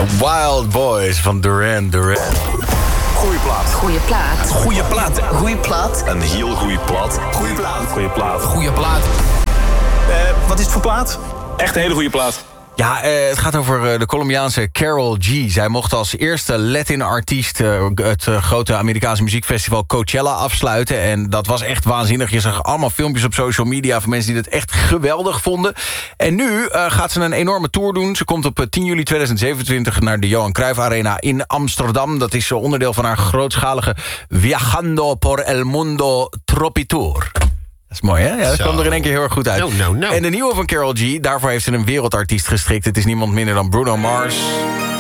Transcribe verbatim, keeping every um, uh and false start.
Wild Boys van Duran Duran. Goeie plaat. Goeie plaat. Goeie plaat. Goeie plaat. Een heel goeie plaat. Goeie plaat. Goeie plaat. Goeie plaat. Uh, wat is het voor plaat? Echt een hele goede plaat. Ja, eh, het gaat over uh, de Colombiaanse Karol G. Zij mocht als eerste Latin-artiest uh, het uh, grote Amerikaanse muziekfestival Coachella afsluiten. En dat was echt waanzinnig. Je zag allemaal filmpjes op social media van mensen die het echt geweldig vonden. En nu uh, gaat ze een enorme tour doen. Ze komt op uh, tien juli tweeduizend zevenentwintig naar de Johan Cruijff Arena in Amsterdam. Dat is uh, onderdeel van haar grootschalige Viajando por el Mundo Tropitour. Dat is mooi, hè? Ja, dat kwam er in één keer heel erg goed uit. No, no, no. En de nieuwe van Karol G, daarvoor heeft ze een wereldartiest gestrikt. Het is niemand minder dan Bruno Mars.